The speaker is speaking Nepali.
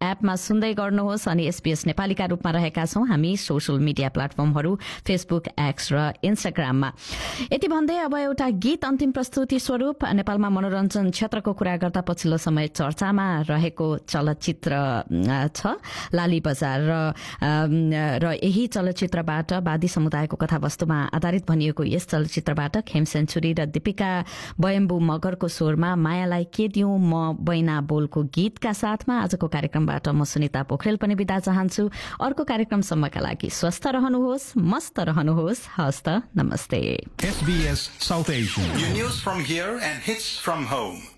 एपमा सुन्दै गर्नुहोस् अनि SBS नेपालीका रूपमा रहेका छौं हामी सोशल मिडिया प्लेटफर्महरू फेसबुक, एक्स र इन्स्टाग्राममा। यति भन्दै अब एउटा गीत अन्तिम प्रस्तुति स्वरूप नेपालमा मनोरञ्जन क्षेत्रको कुरा गर्दा पछिल्लो समय चर्चामा रहेको चलचित्र छ लाली बजार र यही चलचित्रबाट वादी समुदायको कथावस्तुमा आधारित भनिएको यस चलचित्रबाट खेम सेन्चुरी र दीपिका बयम्बु मगरको स्वरमा मायालाई के दिउँ म बैना बोलको गीतका साथमा आजको कार्यक्रमबाट म सुनिता पोखरेल पनि बिदा चाहन्छु। अर्को कार्यक्रमसम्मका लागि स्वस्थ रहनुहोस्, मस्त रहनुहोस्। हस्त नमस्ते। SBS South Asian. Your news from here and hits from home.